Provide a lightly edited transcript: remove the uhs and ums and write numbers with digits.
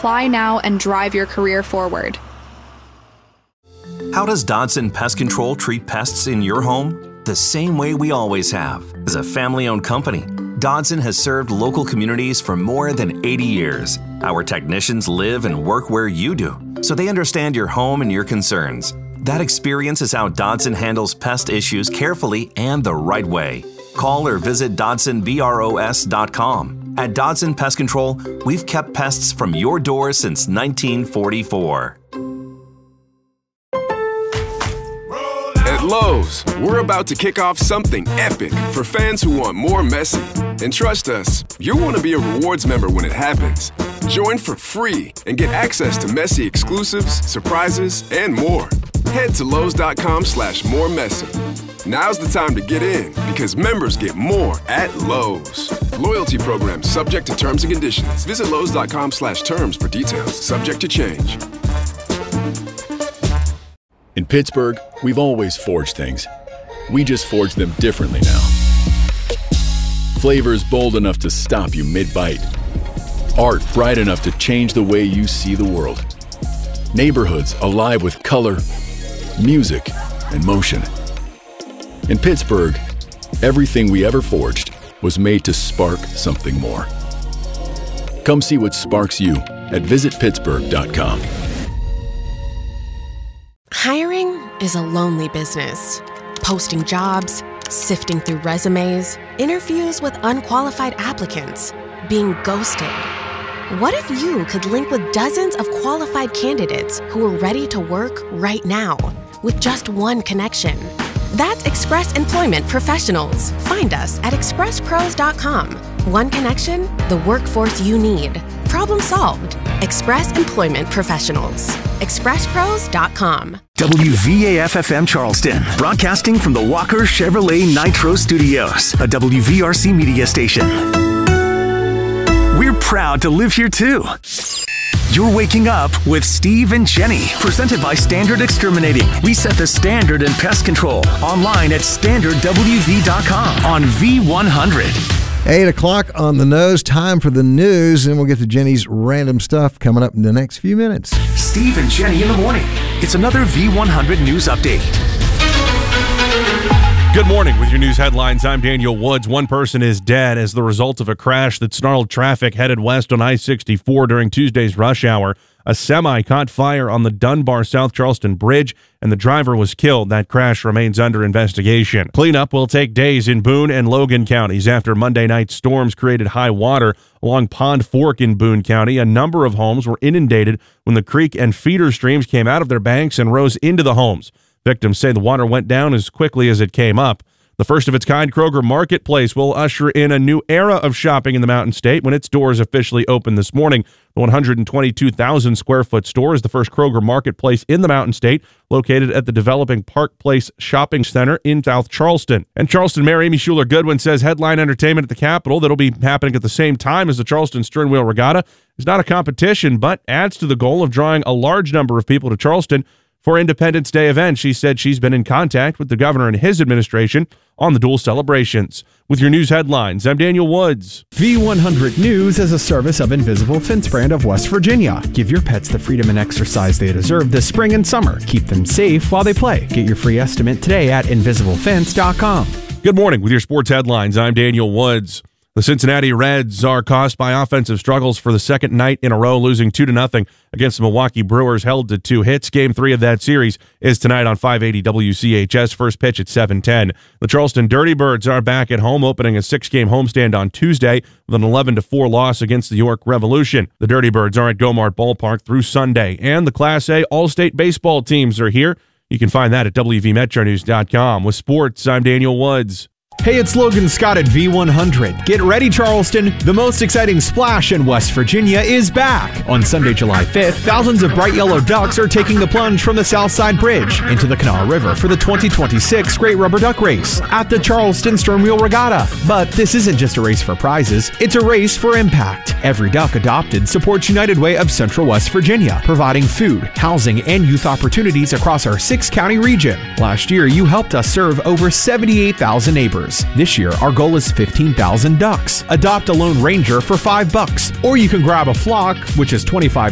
Apply now and drive your career forward. How does Dodson Pest Control treat pests in your home? The same way we always have. As a family-owned company, Dodson has served local communities for more than 80 years. Our technicians live and work where you do, so they understand your home and your concerns. That experience is how Dodson handles pest issues carefully and the right way. Call or visit DodsonBROS.com. At Dodson Pest Control, we've kept pests from your door since 1944. At Lowe's, we're about to kick off something epic for fans who want more messy. And trust us, you'll want to be a rewards member when it happens. Join for free and get access to messy exclusives, surprises, and more. Head to Lowe's.com/more-messy. Now's the time to get in because members get more at Lowe's. Loyalty program subject to terms and conditions. Visit Lowe's.com/terms for details. Subject to change. In Pittsburgh, we've always forged things. We just forge them differently now. Flavors bold enough to stop you mid-bite. Art bright enough to change the way you see the world. Neighborhoods alive with color, music, and motion. In Pittsburgh, everything we ever forged was made to spark something more. Come see what sparks you at visitpittsburgh.com. Hiring is a lonely business. Posting jobs, sifting through resumes, interviews with unqualified applicants, being ghosted. What if you could link with dozens of qualified candidates who are ready to work right now with just one connection? That's Express Employment Professionals. Find us at expresspros.com. One connection, the workforce you need. Problem solved. Express Employment Professionals. expresspros.com. WVAF-FM Charleston, broadcasting from the Walker Chevrolet Nitro Studios, a WVRC media station. We're proud to live here too. You're waking up with Steve and Jenny, presented by Standard Exterminating. We set the standard in pest control. Online at standardwv.com on V100. 8 o'clock on the nose, time for the news, and we'll get to Jenny's random stuff coming up in the next few minutes. Steve and Jenny in the morning. It's another V100 news update. Good morning. With your news headlines, I'm Daniel Woods. One person is dead as the result of a crash that snarled traffic headed west on I-64 during Tuesday's rush hour. A semi caught fire on the Dunbar-South Charleston Bridge, and the driver was killed. That crash remains under investigation. Cleanup will take days in Boone and Logan counties after Monday night storms created high water along Pond Fork in Boone County. A number of homes were inundated when the creek and feeder streams came out of their banks and rose into the homes. Victims say the water went down as quickly as it came up. The first of its kind Kroger Marketplace will usher in a new era of shopping in the Mountain State when its doors officially open this morning. The 122,000 square foot store is the first Kroger Marketplace in the Mountain State, located at the developing Park Place Shopping Center in South Charleston. And Charleston Mayor Amy Schuler Goodwin says headline entertainment at the Capitol that'll be happening at the same time as the Charleston Stern Wheel Regatta is not a competition, but adds to the goal of drawing a large number of people to Charleston for Independence Day event. She said she's been in contact with the governor and his administration on the dual celebrations. With your news headlines, I'm Daniel Woods. V100 News is a service of Invisible Fence Brand of West Virginia. Give your pets the freedom and exercise they deserve this spring and summer. Keep them safe while they play. Get your free estimate today at invisiblefence.com. Good morning. With your sports headlines, I'm Daniel Woods. The Cincinnati Reds are caused by offensive struggles for the second night in a row, losing 2-0 against the Milwaukee Brewers, held to 2 hits. Game 3 of that series is tonight on 580 WCHS. First pitch at 7:10. The Charleston Dirty Birds are back at home, opening a 6-game homestand on Tuesday with an 11-4 loss against the York Revolution. The Dirty Birds are at Gomart Ballpark through Sunday, and the Class A All-State baseball teams are here. You can find that at WVMetroNews.com. With sports, I'm Daniel Woods. Hey, it's Logan Scott at V100. Get ready, Charleston. The most exciting splash in West Virginia is back. On Sunday, July 5th, thousands of bright yellow ducks are taking the plunge from the Southside Bridge into the Kanawha River for the 2026 Great Rubber Duck Race at the Charleston Stern Wheel Regatta. But this isn't just a race for prizes, it's a race for impact. Every duck adopted supports United Way of Central West Virginia, providing food, housing, and youth opportunities across our 6-county region. Last year, you helped us serve over 78,000 neighbors. This year, our goal is 15,000 ducks. Adopt a Lone Ranger for $5, or you can grab a flock, which is $25